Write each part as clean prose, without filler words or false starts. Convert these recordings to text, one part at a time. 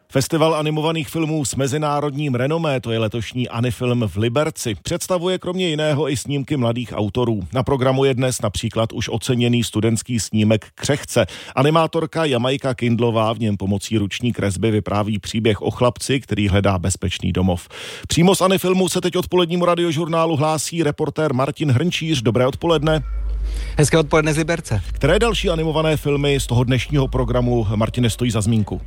Festival animovaných filmů s mezinárodním renomé, to je letošní Anifilm v Liberci, představuje kromě jiného i snímky mladých autorů. Na programu je dnes například už oceněný studentský snímek Křehce. Animátorka Jamajka Kindlová v něm pomocí ruční kresby vypráví příběh o chlapci, který hledá bezpečný domov. Přímo z Anifilmu se teď odpolednímu radiožurnálu hlásí reportér Martin Hrnčíř. Dobré odpoledne. Hezké odpoledne z Liberce. Které další animované filmy z toho dnešního programu, Martine, stojí za zmínku?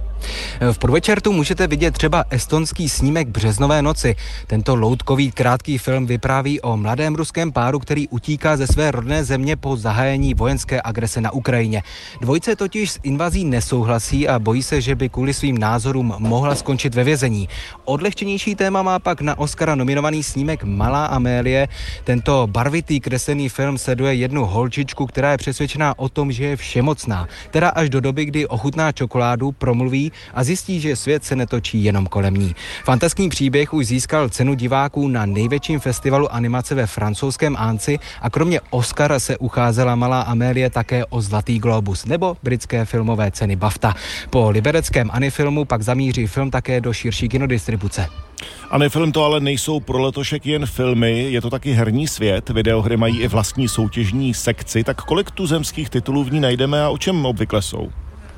V podvečer tu můžete vidět třeba estonský snímek Březnové noci. Tento loutkový krátký film vypráví o mladém ruském páru, který utíká ze své rodné země po zahájení vojenské agrese na Ukrajině. Dvojice totiž s invazí nesouhlasí a bojí se, že by kvůli svým názorům mohla skončit ve vězení. Odlehčenější téma má pak na Oscara nominovaný snímek Malá Amélie. Tento barvitý kreslený film sleduje jednu holčičku, která je přesvědčená o tom, že je všemocná. Teda až do doby, kdy ochutná čokoládu, promluví a zjistí, že svět se netočí jenom kolem ní. Fantastický příběh už získal cenu diváků na největším festivalu animace ve francouzském Annecy a kromě Oscara se ucházela Malá Amélie také o Zlatý glóbus nebo britské filmové ceny BAFTA. Po libereckém Anifilmu pak zamíří film také do širší kinodistribuce. Anifilm to ale nejsou pro letošek jen filmy, je to taky herní svět. Videohry mají i vlastní soutěžní sekci, tak kolik tuzemských titulů v ní najdeme a o čem obvykle jsou?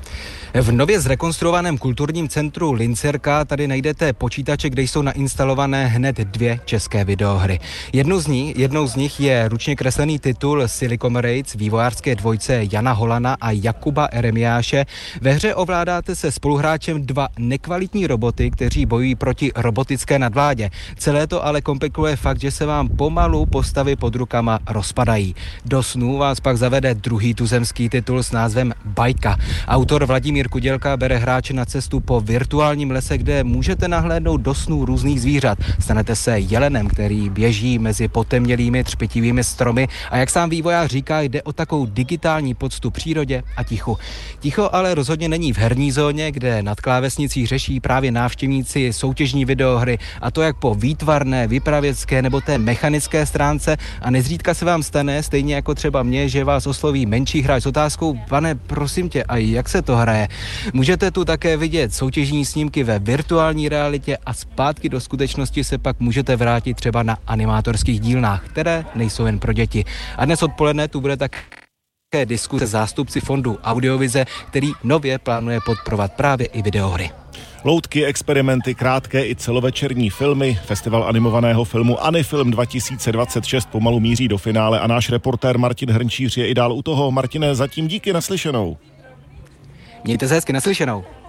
V nově zrekonstruovaném kulturním centru Lincerka tady najdete počítače, kde jsou nainstalované hned 2 české videohry. Jednou z nich je ručně kreslený titul Silicon Raids vývojářské dvojce Jana Holana a Jakuba Eremiáše. Ve hře ovládáte se spoluhráčem 2 nekvalitní roboty, kteří bojují proti robotické nadvládě. Celé to ale komplikuje fakt, že se vám pomalu postavy pod rukama rozpadají. Do snů vás pak zavede druhý tuzemský titul s názvem Bajka. Autor Vladimír Kudělka bere hráče na cestu po virtuálním lese, kde můžete nahlédnout do snů různých zvířat. Stanete se jelenem, který běží mezi potemnělými třpitivými stromy a jak sám vývojář říká, jde o takovou digitální poctu přírodě a tichu. Ticho ale rozhodně není v herní zóně, kde nad klávesnicí řeší právě návštěvníci soutěžní videohry, a to jak po výtvarné, vypravěcké nebo té mechanické stránce, a nezřídka se vám stane, stejně jako třeba mě, že vás osloví menší hráč s otázkou: pane, prosím tě, a jak se to hraje? Můžete tu také vidět soutěžní snímky ve virtuální realitě a zpátky do skutečnosti se pak můžete vrátit třeba na animátorských dílnách, které nejsou jen pro děti. A dnes odpoledne tu bude také diskuse zástupci fondu Audiovize, který nově plánuje podporovat právě i videohry. Loutky, experimenty, krátké i celovečerní filmy. Festival animovaného filmu Anifilm 2026 pomalu míří do finále a náš reportér Martin Hrnčíř je i dál u toho. Martine, zatím díky, naslyšenou. Mějte se hezky, naslyšenou.